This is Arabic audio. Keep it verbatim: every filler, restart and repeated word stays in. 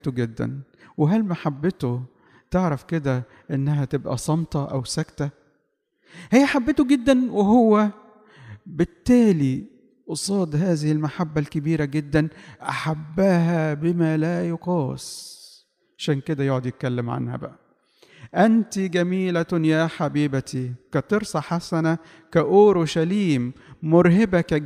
جدا. وهل محبته تعرف كده انها تبقى صامتة او ساكتة؟ هي حبته جدا، وهو بالتالي قصاد هذه المحبة الكبيرة جدا أحبها بما لا يقاس. عشان كده يقعد يتكلم عنها بقى: أنت جميلة يا حبيبتي كترسة حسنة كأورشليم مرهبة